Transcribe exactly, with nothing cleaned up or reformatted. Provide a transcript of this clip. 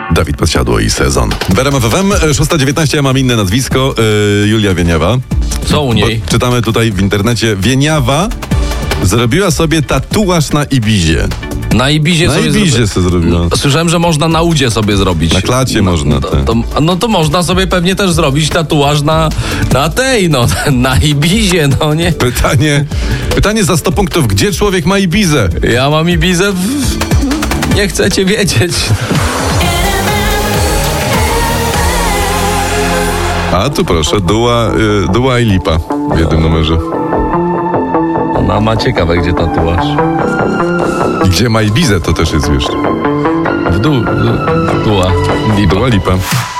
Dawid Podsiadło i Sezon. W R M F F M, szósta dziewiętnaście, ja mam inne nazwisko, yy, Julia Wieniawa. Co u niej? Bo czytamy tutaj w internecie, Wieniawa zrobiła sobie tatuaż na Ibizie. Na Ibizie Na sobie Ibizie zrobi... sobie zrobiła. Słyszałem, że można na udzie sobie zrobić. Na klacie no, można. To, te. to, no to można sobie pewnie też zrobić tatuaż na, na tej, no, na Ibizie, no nie? Pytanie, pytanie za sto punktów, gdzie człowiek ma Ibizę? Ja mam Ibizę w... Nie chcecie wiedzieć. A tu proszę, Dua, y, Dua i Lipa w jednym numerze. Ona ma ciekawe, gdzie tatuaż. I gdzie ma Ibizę, to też jest, wiesz. W dół, w dół, Dua Lipa.